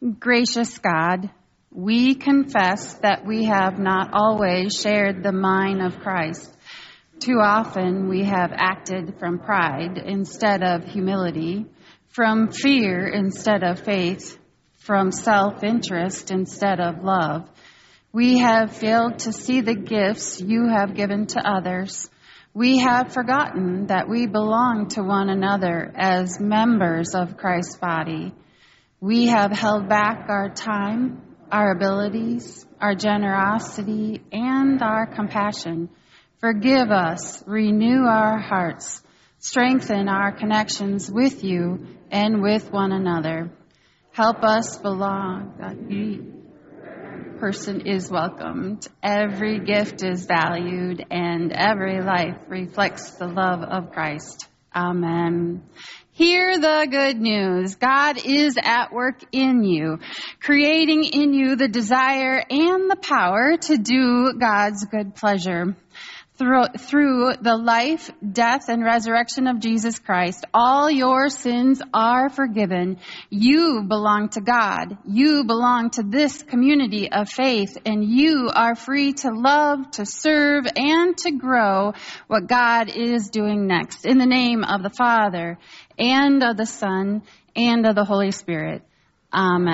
Gracious God, we confess that we have not always shared the mind of Christ. Too often we have acted from pride instead of humility, from fear instead of faith, from self-interest instead of love. We have failed to see the gifts you have given to others. We have forgotten that we belong to one another as members of Christ's body. We have held back our time, our abilities, our generosity, and our compassion. Forgive us, renew our hearts, strengthen our connections with you and with one another. Help us belong. Every person is welcomed, every gift is valued, and every life reflects the love of Christ. Amen. Hear the good news. God is at work in you, creating in you the desire and the power to do God's good pleasure. Through the life, death, and resurrection of Jesus Christ, all your sins are forgiven. You belong to God. You belong to this community of faith, and you are free to love, to serve, and to grow what God is doing next. In the name of the Father, and of the Son, and of the Holy Spirit. Amen.